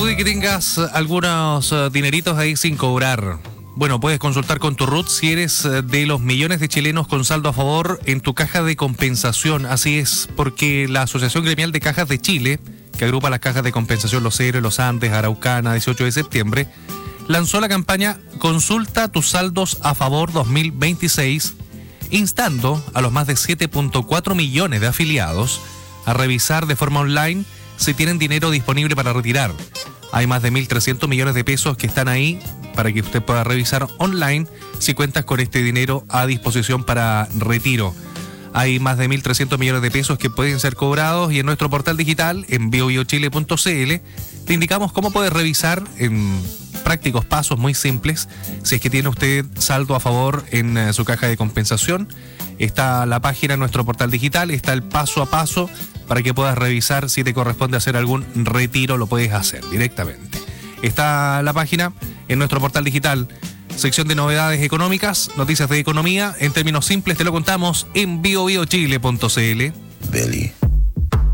Puede que tengas algunos dineritos ahí sin cobrar. Bueno, puedes consultar con tu RUT si eres de los millones de chilenos con saldo a favor en tu caja de compensación. Así es, porque la Asociación Gremial de Cajas de Chile, que agrupa las cajas de compensación Los Héroes, Los Andes, Araucana, 18 de septiembre, lanzó la campaña Consulta tus saldos a favor 2026, instando a los más de 7.4 millones de afiliados a revisar de forma online si tienen dinero disponible para retirar. Hay más de 1.300 millones de pesos que están ahí para que usted pueda revisar online si cuentas con este dinero a disposición para retiro. Hay más de 1.300 millones de pesos que pueden ser cobrados y en nuestro portal digital, en biobiochile.cl, te indicamos cómo puedes revisar en prácticos pasos muy simples si es que tiene usted saldo a favor en su caja de compensación. Está la página en nuestro portal digital, está el paso a paso para que puedas revisar si te corresponde hacer algún retiro, lo puedes hacer directamente. Está la página en nuestro portal digital, sección de novedades económicas, noticias de economía, en términos simples te lo contamos en biobiochile.cl. Belly.